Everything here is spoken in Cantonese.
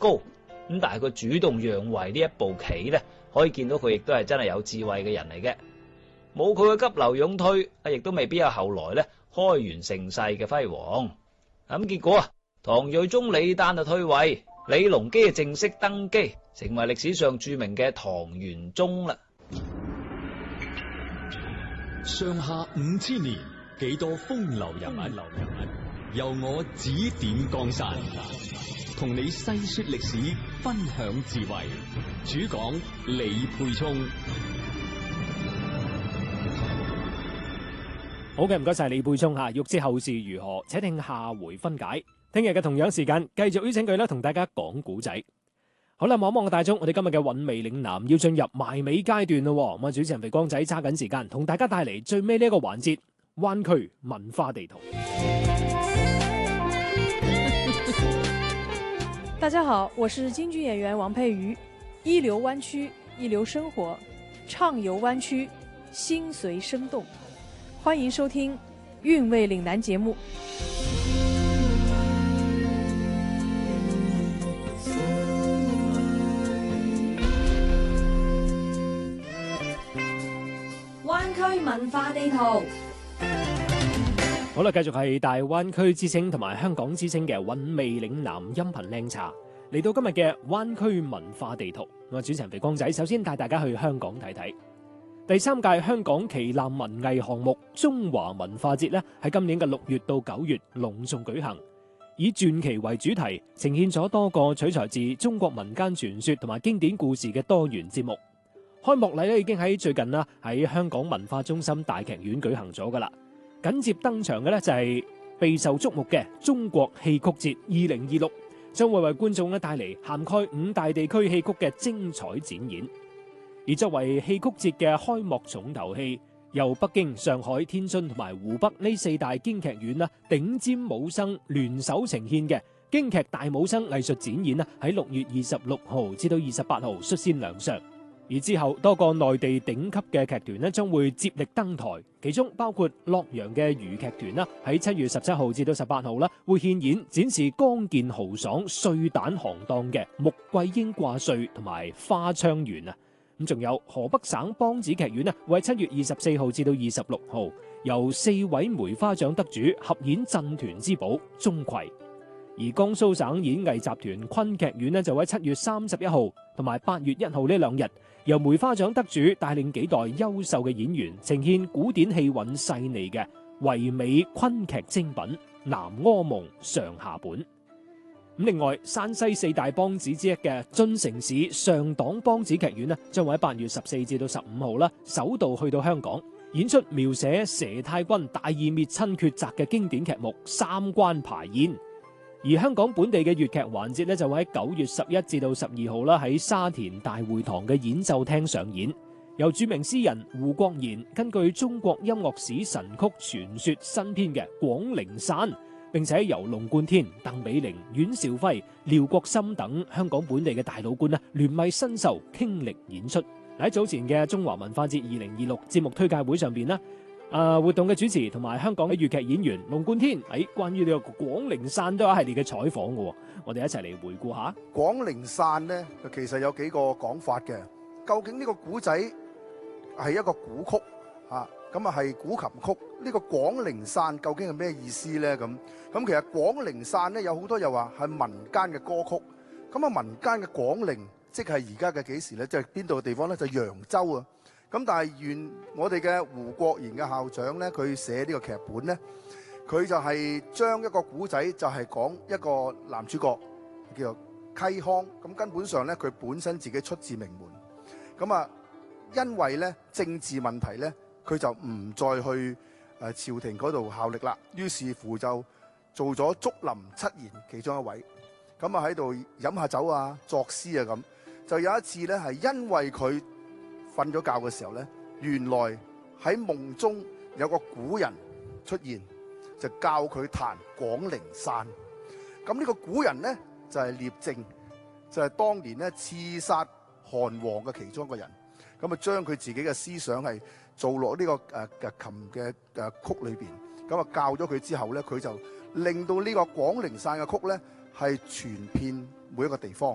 高，咁但係佢主動讓位呢一步棋咧，可以見到佢亦都係真係有智慧嘅人嚟嘅。冇佢嘅急流勇退，亦都未必有後來咧開元盛世嘅輝煌。咁結果唐睿宗李旦就退位，李隆基就正式登基，成為歷史上著名嘅唐玄宗啦。 上下5000年，幾多風流人物，由我指點江山，同你細說歷史，分享智慧。主講李沛聰。 好嘅，唔該晒李沛聰吓。欲知後事如何，且聽下回分解。聽日嘅同樣時間，繼續邀請佢同大家講古仔。好啦，望一望個大鐘，我哋今日嘅韻味嶺南要進入埋尾階段咯。咁啊，主持人肥光仔揸緊時間，同大家帶嚟最尾呢一個環節——灣區文化地圖。 大家好，我是京劇演員王佩瑜。一流灣區，一流生活，暢遊灣區，心隨生動。歡迎收聽《韻味嶺南》節目。 灣區文化地圖。 好啦，繼續係大灣區之聲同埋香港之聲嘅韻味嶺南音頻靚茶，嚟到今日嘅灣區文化地圖。我主持人肥光仔，首先帶大家去香港睇睇。第3屆香港旗艦文藝項目中華文化節喺今年嘅6月到9月隆重舉行，以傳奇為主題，呈現咗多個取材自中國民間傳說同埋經典故事嘅多元節目。開幕禮已經喺最近喺香港文化中心大劇院舉行咗噶啦。緊接登場嘅就係備受矚目嘅中國戲曲節2026，將會為觀眾帶嚟涵蓋5大地區戲曲嘅精彩展演。而作為戲曲節嘅開幕重頭戲，由北京、上海、天津同埋湖北呢4大京劇院頂尖武生聯手呈現嘅京劇大武生藝術展演喺6月26號至到28號率先亮相。而之後多個內地頂級嘅劇團將會接力登台，其中包括洛陽嘅豫劇團喺7月17號至到18號會獻演展示剛健豪爽、碎蛋行當嘅穆桂英掛帥同埋花槍圓。咁仲有河北省梆子劇院會喺7月24號至到26號由4位梅花獎得主合演鎮團之寶鍾馗。而江蘇省演藝集團昆劇院就喺7月31號同埋8月1號呢2日，由梅花獎得主帶領幾代優秀嘅演員呈現古典氣韻細膩嘅唯美昆劇精品《南柯夢》上下本。另外，山西4大梆子之一嘅晉城市上黨梆子劇院將會喺8月14至到15號首度去到香港，演出描寫佘太君大義滅親抉擇嘅經典劇目《三關排宴》。而香港本地嘅粵劇環節就會喺9月11至到12號喺沙田大會堂嘅演奏廳上演，由著名詩人胡國賢根據中國音樂史神曲傳說新編嘅《廣陵散》，並且由龍貫天、鄧比寧、阮兆輝、廖國森等香港本地嘅大老倌聯袂新秀傾力演出。喺早前嘅中華文化節2026節目推介會上邊活動嘅主持同埋香港嘅粵劇演員龍貫天喺關於呢個廣陵散都有一系列嘅採訪嘅，我哋一齊嚟回顧下。 廣陵散呢，其實有幾個講法嘅。究竟呢個古仔係一個古曲咁啊係古琴曲？呢個廣陵散究竟係咩意思呢？咁其實廣陵散呢，有好多又話係民間嘅歌曲。咁啊民間嘅廣陵，即係而家嘅幾時呢？即係邊度嘅地方呢？就揚州啊。咁但係我哋嘅胡國賢嘅校長咧，佢寫呢個劇本咧，佢就係將一個古仔就係講一個男主角叫做溪康，咁根本上咧佢本身自己出自名門，咁啊因為咧政治問題咧，佢就唔再去朝廷嗰度效力啦，於是乎就做咗竹林七賢其中一位，咁啊喺度飲下酒啊，作詩啊咁，就有一次咧係因為佢瞓咗覺嘅時候咧，原來喺夢中有個古人出現，就教佢彈廣陵散。咁呢個古人咧就係聶政，就係當年咧刺殺韓王嘅其中一個人。咁啊將佢自己嘅思想係做落呢個琴嘅曲裏邊。咁啊教咗佢之後咧，佢就令到呢個廣陵散嘅曲咧係傳遍每一個地方。